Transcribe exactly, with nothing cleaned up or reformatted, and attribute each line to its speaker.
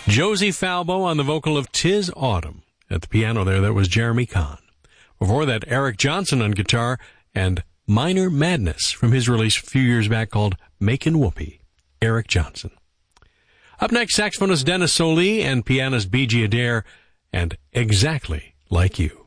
Speaker 1: Josie Falbo on the vocal of "'Tis Autumn." At the piano there, that was Jeremy Kahn. Before that, Eric Johnson on guitar and "Minor Madness" from his release a few years back called "Makin' Whoopee." Eric Johnson. Up next, saxophonist Dennis Solie and pianist B G Adair and "Exactly Like You."